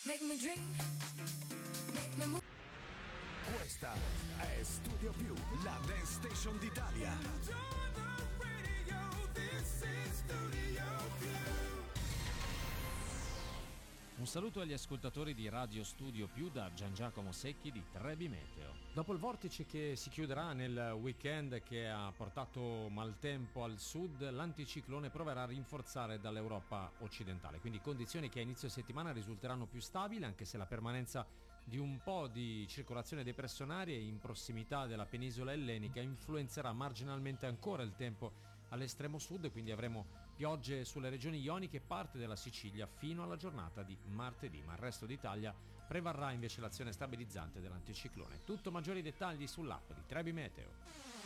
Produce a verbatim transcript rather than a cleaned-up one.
Make me dream. Make me move. Questa è Studio Più, la dance station d'Italia. Un saluto agli ascoltatori di Radio Studio Più da Gian Giacomo Secchi di Trebi Meteo. Dopo il vortice che si chiuderà nel weekend che ha portato maltempo al sud, l'anticiclone proverà a rinforzare dall'Europa occidentale, quindi condizioni che a inizio settimana risulteranno più stabili, anche se la permanenza di un po' di circolazione depressionaria in prossimità della penisola ellenica influenzerà marginalmente ancora il tempo all'estremo sud, quindi avremo piogge sulle regioni ioniche e parte della Sicilia fino alla giornata di martedì, ma il resto d'Italia prevarrà invece l'azione stabilizzante dell'anticiclone. Tutto, maggiori dettagli sull'app di Trebi Meteo.